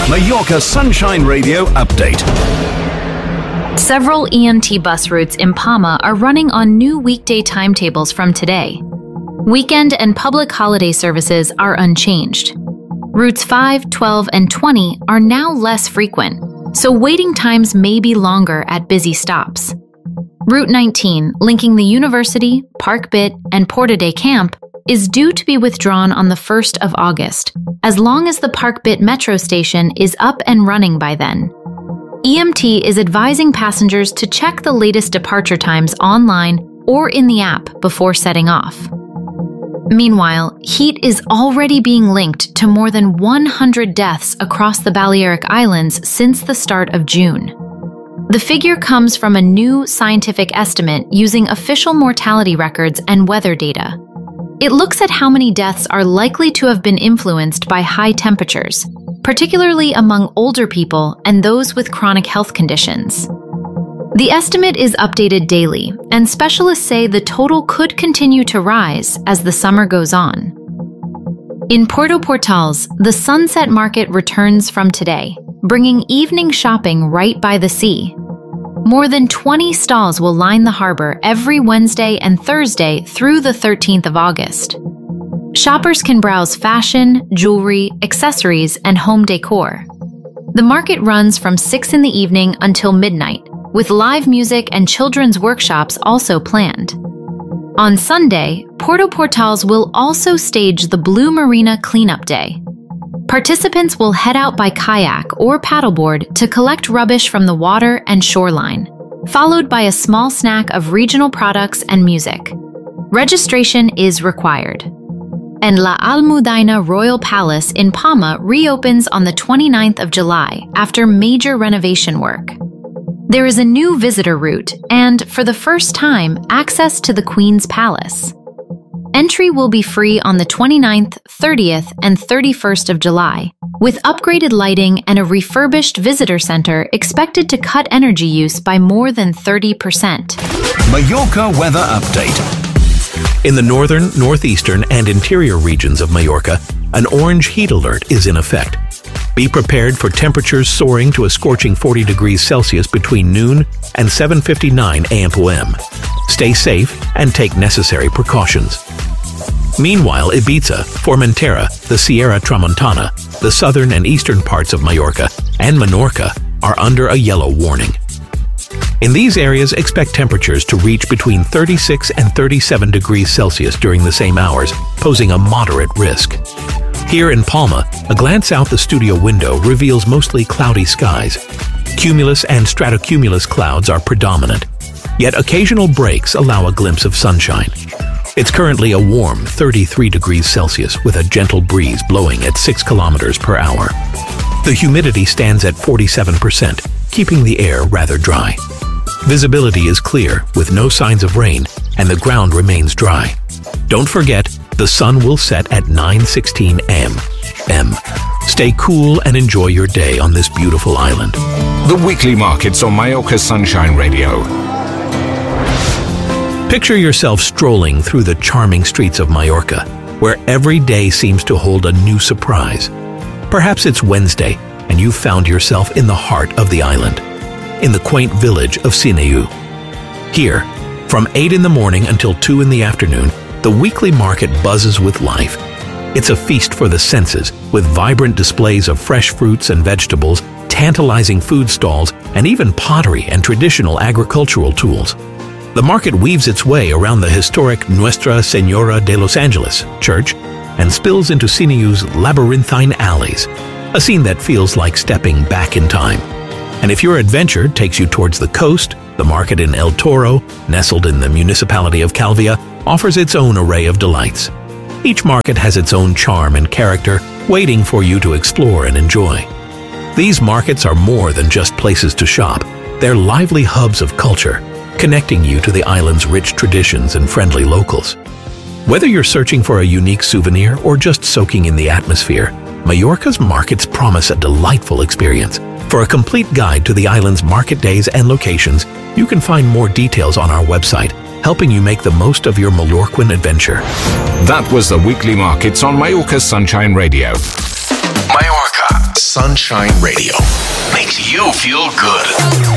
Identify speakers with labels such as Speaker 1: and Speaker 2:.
Speaker 1: Mallorca Sunshine Radio update.
Speaker 2: Several EMT bus routes in Palma are running on new weekday timetables from today. Weekend and public holiday services are unchanged. Routes 5, 12, and 20 are now less frequent, so waiting times may be longer at busy stops. Route 19, linking the University, Park Bit, and Porta de Camp, is due to be withdrawn on the 1st of August, as long as the Park Bit metro station is up and running by then. EMT is advising passengers to check the latest departure times online or in the app before setting off. Meanwhile, heat is already being linked to more than 100 deaths across the Balearic Islands since the start of June. The figure comes from a new scientific estimate using official mortality records and weather data. It looks at how many deaths are likely to have been influenced by high temperatures, particularly among older people and those with chronic health conditions. The estimate is updated daily, and specialists say the total could continue to rise as the summer goes on. In Puerto Portals, the Sunset Market returns from today, bringing evening shopping right by the sea. More than 20 stalls will line the harbor every Wednesday and Thursday through the 13th of August. Shoppers can browse fashion, jewelry, accessories, and home decor. The market runs from 6 in the evening until midnight, with live music and children's workshops also planned. On Sunday, Puerto Portals will also stage the Blue Marina Cleanup Day. Participants will head out by kayak or paddleboard to collect rubbish from the water and shoreline, followed by a small snack of regional products and music. Registration is required. And La Almudaina Royal Palace in Palma reopens on the 29th of July after major renovation work. There is a new visitor route and, for the first time, access to the Queen's Palace. Entry will be free on the 29th, 30th, and 31st of July, with upgraded lighting and a refurbished visitor center expected to cut energy use by more than 30%.
Speaker 1: Mallorca weather update.
Speaker 3: In the northern, northeastern, and interior regions of Mallorca, an orange heat alert is in effect. Be prepared for temperatures soaring to a scorching 40 degrees Celsius between noon and 7:59 a.m. Stay safe and take necessary precautions. Meanwhile, Ibiza, Formentera, the Sierra Tramontana, the southern and eastern parts of Mallorca, and Menorca are under a yellow warning. In these areas, expect temperatures to reach between 36 and 37 degrees Celsius during the same hours, posing a moderate risk. Here in Palma, a glance out the studio window reveals mostly cloudy skies. Cumulus and stratocumulus clouds are predominant, yet occasional breaks allow a glimpse of sunshine. It's currently a warm 33 degrees Celsius with a gentle breeze blowing at 6 kilometers per hour. The humidity stands at 47%, keeping the air rather dry. Visibility is clear with no signs of rain, and the ground remains dry. Don't forget, the sun will set at 9:16 a.m. Stay cool and enjoy your day on this beautiful island.
Speaker 1: The weekly markets on Mallorca Sunshine Radio.
Speaker 3: Picture yourself strolling through the charming streets of Mallorca, where every day seems to hold a new surprise. Perhaps it's Wednesday, and you've found yourself in the heart of the island, in the quaint village of Sineu. Here, from 8 in the morning until 2 in the afternoon, the weekly market buzzes with life. It's a feast for the senses, with vibrant displays of fresh fruits and vegetables, tantalizing food stalls, and even pottery and traditional agricultural tools. The market weaves its way around the historic Nuestra Señora de los Angeles church and spills into Sineu's labyrinthine alleys, a scene that feels like stepping back in time. And if your adventure takes you towards the coast, the market in El Toro, nestled in the municipality of Calvia, offers its own array of delights. Each market has its own charm and character waiting for you to explore and enjoy. These markets are more than just places to shop. They're lively hubs of culture, connecting you to the island's rich traditions and friendly locals. Whether you're searching for a unique souvenir or just soaking in the atmosphere, Mallorca's markets promise a delightful experience. For a complete guide to the island's market days and locations, you can find more details on our website, helping you make the most of your Mallorquin adventure.
Speaker 1: That was the weekly markets on Mallorca Sunshine Radio.
Speaker 4: Mallorca Sunshine.
Speaker 1: Sunshine Radio. Makes you feel good.